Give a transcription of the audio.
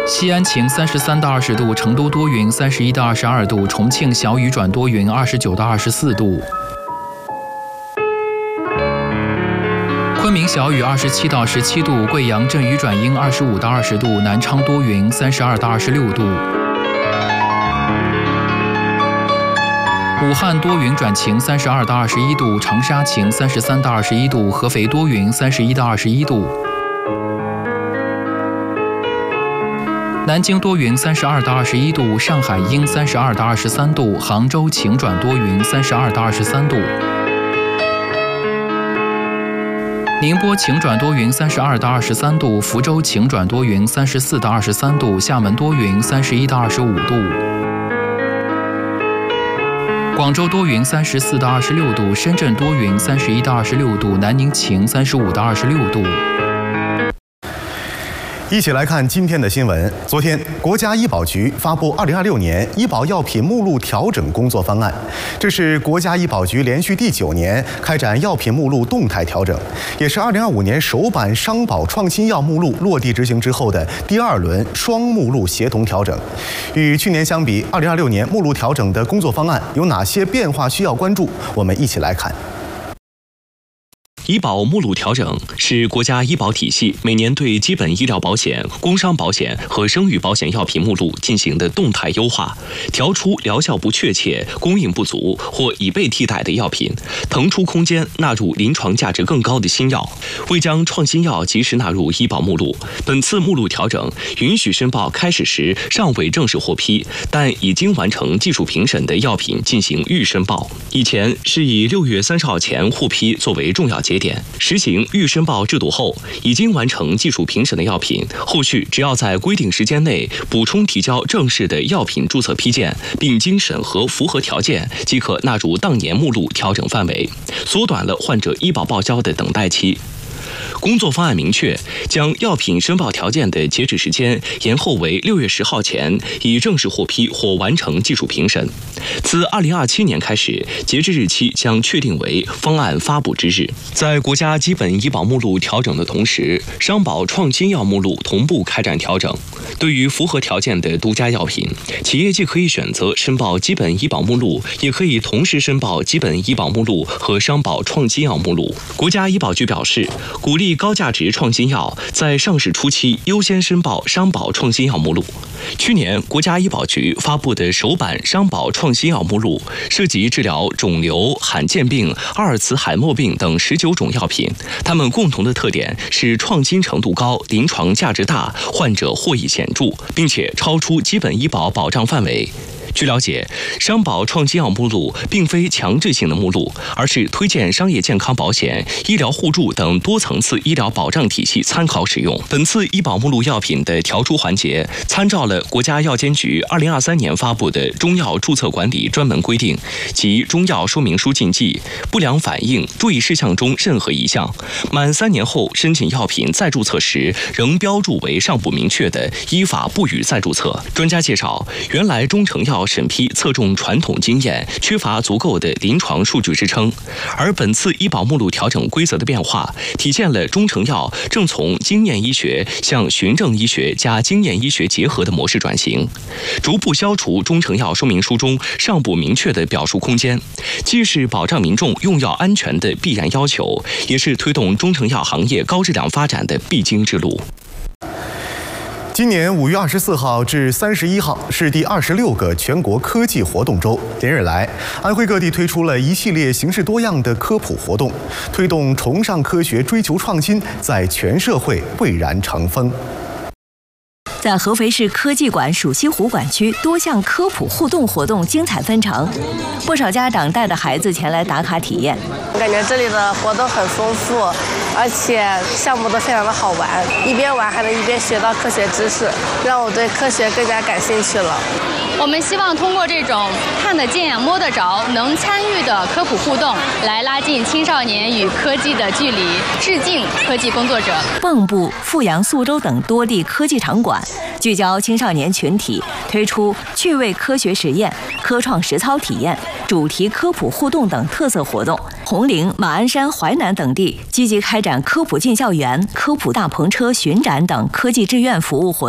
西安晴33到20度，成都多云31到22度，重庆小雨转多云29到24度。昆明小雨27到17度，贵阳阵雨转阴25到20度，南昌多云32到26度。武汉多云转晴32到21度，长沙晴33到21度，合肥多云31到21度。南京多云32到21度，上海阴32到23度，杭州晴转多云32到23度。宁波晴转多云32到23度，福州晴转多云34到23度，厦门多云31到25度。广州多云34到26度，深圳多云31到26度，南宁晴35到26度。 一起来看今天的新闻。昨天，国家医保局发布2026年医保药品目录调整工作方案，这是国家医保局连续第9年开展药品目录动态调整，也是2025年首版商保创新药目录落地执行之后的第2轮双目录协同调整。与去年相比，2026年目录调整的工作方案有哪些变化需要关注？我们一起来看。 医保目录调整是国家医保体系每年对基本医疗保险、工伤保险和生育保险药品目录进行的动态优化，调出疗效不确切、供应不足或已被替代的药品，腾出空间纳入临床价值更高的新药。为将创新药及时纳入医保目录，本次目录调整允许申报开始时尚未正式获批，但已经完成技术评审的药品进行预申报。以前是以6月30号前获批作为重要节点，实行预申报制度后，已经完成技术评审的药品，后续只要在规定时间内补充提交正式的药品注册批件，并经审核符合条件，即可纳入当年目录调整范围，缩短了患者医保报销的等待期。工作方案明确，将药品申报条件的截止时间延后为6月10号前已正式获批或完成技术评审。自2027年开始，截止日期将确定为方案发布之日。在国家基本医保目录调整的同时，商保创新药目录同步开展调整。对于符合条件的独家药品，企业既可以选择申报基本医保目录，也可以同时申报基本医保目录和商保创新药目录。国家医保局表示，鼓励高价值创新药在上市初期优先申报商保创新药目录。去年，国家医保局发布的首版商保创新药目录涉及治疗肿瘤、罕见病、阿尔茨海默病等19种药品，它们共同的特点是创新程度高、临床价值大、患者获益显著，并且超出基本医保保障范围。据了解，商保创新药目录并非强制性的目录，而是推荐商业健康保险、医疗互助等多层次医疗保障体系参考使用。本次医保目录药品的调出环节，参照了国家药监局2023年发布的中药注册管理专门规定及中药说明书禁忌、不良反应注意事项中任何一项，满3年后申请药品再注册时仍标注为尚不明确的，依法不予再注册。专家介绍，原来中成药审批侧重传统经验，缺乏足够的临床数据支撑，而本次医保目录调整规则的变化，体现了中成药正从经验医学向循证医学加经验医学结合的模式转型，逐步消除中成药说明书中尚不明确的表述空间，既是保障民众用药安全的必然要求，也是推动中成药行业高质量发展的必经之路。 今年5月24号至31号是第26个全国科技活动周。连日来，安徽各地推出了一系列形式多样的科普活动，推动崇尚科学、追求创新，在全社会蔚然成风。 在合肥市科技馆蜀西湖馆区，多项科普互动活动精彩纷呈，不少家长带着孩子前来打卡体验。 我感觉这里的活动很丰富，而且项目都非常的好玩，一边玩还能一边学到科学知识，让我对科学更加感兴趣了。 我们希望通过这种看得见、摸得着、能参与的科普互动，来拉近青少年与科技的距离，致敬科技工作者。 蚌埠、阜阳、宿州等多地科技场馆聚焦青少年群体，推出趣味科学实验、科创实操体验、主题科普互动等特色活动。红陵、马鞍山、淮南等地积极开展科普进校园、科普大篷车巡展等科技志愿服务活动。